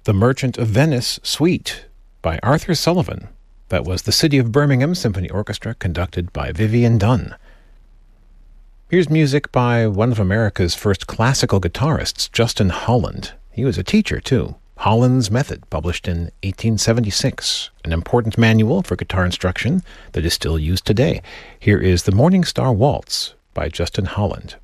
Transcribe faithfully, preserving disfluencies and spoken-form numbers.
The Merchant of Venice Suite by Arthur Sullivan. That was the City of Birmingham Symphony Orchestra, conducted by Vivian Dunn. Here's music by one of America's first classical guitarists, Justin Holland. He was a teacher, too. Holland's Method, published in eighteen seventy-six, an important manual for guitar instruction that is still used today. Here is the Morning Star Waltz by Justin Holland.